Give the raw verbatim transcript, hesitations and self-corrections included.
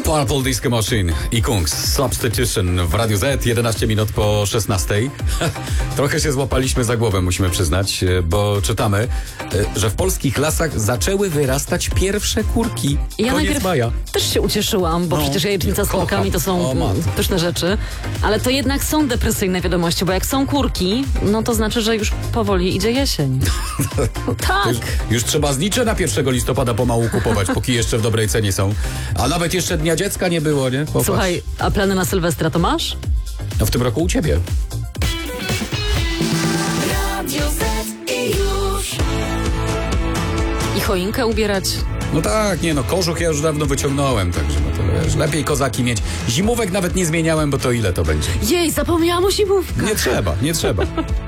Purple Disco Machine i Kungs Substitution w Radiu Z, jedenaście minut po szesnastej. Trochę się złapaliśmy za głowę, musimy przyznać, bo czytamy, że w polskich lasach zaczęły wyrastać pierwsze kurki. Ja Koniec maja. Też się ucieszyłam, bo No, przecież jajecznica z kocham. kurkami to są O, matko. pyszne rzeczy. Ale to jednak są depresyjne wiadomości, bo jak są kurki, no to znaczy, że już powoli idzie jesień. No tak. Już, już trzeba znicze na pierwszego listopada pomału kupować, póki jeszcze w dobrej cenie są. A nawet jeszcze Dnia Dziecka nie było, nie? Popatrz. Słuchaj, a plany na Sylwestra to masz? No w tym roku u ciebie. Radio Z i już. I choinkę ubierać? No tak, nie no, kożuch ja już dawno wyciągnąłem, także no to wiesz, lepiej kozaki mieć. Zimówek nawet nie zmieniałem, bo to ile to będzie? Jej, zapomniałam o zimówkach. Nie trzeba, nie trzeba.